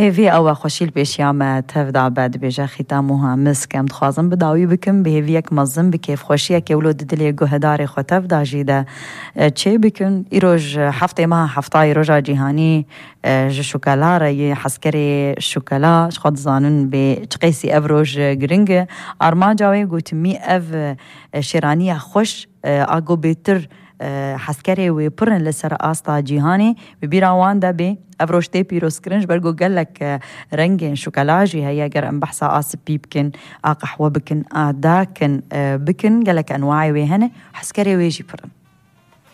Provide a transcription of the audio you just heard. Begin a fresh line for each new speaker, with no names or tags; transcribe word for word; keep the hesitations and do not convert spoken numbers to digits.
هیوی او خوشیل پیشیام تفدا بعد بیجا ختامها مسکم دخوازم بداوی بکم به هیوی یک مزم بکیف خوشیه که ولود دلی گهدار خو تفدا جیده چه بکن ایروج هفته ما هفته ایروج جهانی ج شوکولا ی حسکری شوکولا خود زانن به چقیسی افروج گرینگ ارما جاوی گوتمی اف شیرانی خوش اگو بهتر حسکری و پرن لسر آستا جهانی ببیراوان ده به افروشته پیروز کرنج برگو قالك رنگين شوكولاجي هيا گر ام بحثا آس بيبكن آ قحوة بكن آ داكن بكن قالك انواعي ويهنه حسكري ويجي برن